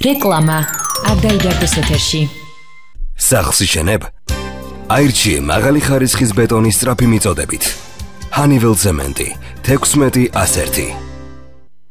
რეკლამა არ დაიდარდეს ეთერში. სახლს იშენებ? აირჩიე მაღალი ხარისხის ბეტონის სწრაფი მიწოდებით. Honeywell ცემენტი 16 101